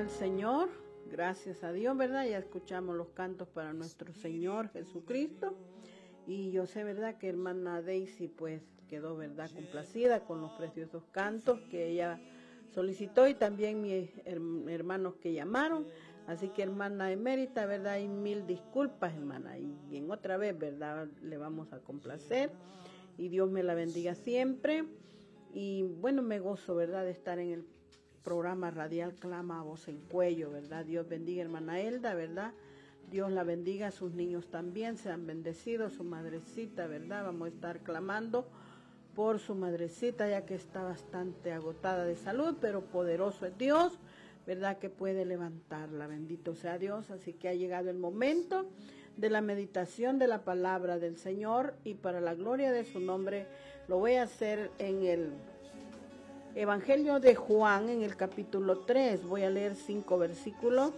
al Señor, gracias a Dios, ¿verdad? Ya escuchamos los cantos para nuestro Señor Jesucristo. Y yo sé, ¿verdad?, que hermana Daisy pues quedó, ¿verdad?, complacida con los preciosos cantos que ella solicitó y también mis hermanos que llamaron. Así que hermana emérita, ¿verdad?, y mil disculpas, hermana. Y en otra vez, ¿verdad?, le vamos a complacer. Y Dios me la bendiga siempre. Y bueno, me gozo, ¿verdad?, de estar en el programa radial Clama a Voz en Cuello, ¿verdad? Dios bendiga hermana Elda, ¿verdad? Dios la bendiga, sus niños también sean bendecidos, su madrecita, ¿verdad? Vamos a estar clamando por su madrecita, ya que está bastante agotada de salud, pero poderoso es Dios, ¿verdad?, que puede levantarla, bendito sea Dios. Así que ha llegado el momento de la meditación de la palabra del Señor, y para la gloria de su nombre lo voy a hacer en el Evangelio de Juan, en el capítulo 3, voy a leer 5 versículos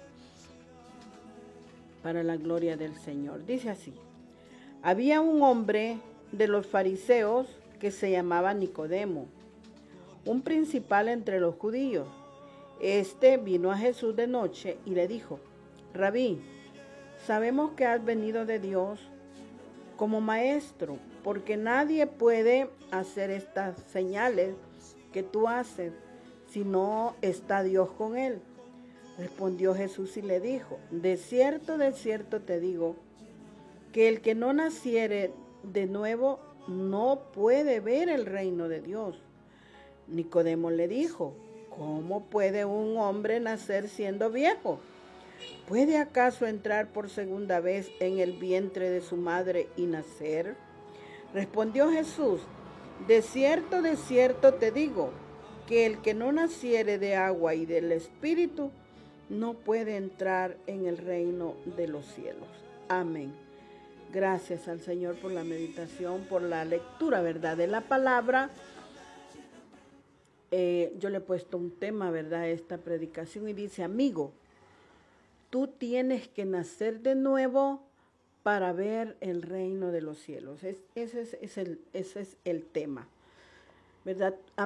para la gloria del Señor. Dice así: había un hombre de los fariseos que se llamaba Nicodemo, un principal entre los judíos. Este vino a Jesús de noche y le dijo: Rabí, sabemos que has venido de Dios como maestro, porque nadie puede hacer estas señales que tú haces si no está Dios con él. Respondió Jesús y le dijo: de cierto te digo, que el que no naciere de nuevo no puede ver el reino de Dios. Nicodemo le dijo: ¿cómo puede un hombre nacer siendo viejo? ¿Puede acaso entrar por segunda vez en el vientre de su madre y nacer? Respondió Jesús: de cierto te digo, que el que no naciere de agua y del Espíritu no puede entrar en el reino de los cielos. Amén. Gracias al Señor por la meditación, por la lectura, ¿verdad?, de la palabra. Yo le he puesto un tema, ¿verdad?, a esta predicación, y dice: amigo, tú tienes que nacer de nuevo para ver el reino de los cielos. Ese es el tema, ¿verdad?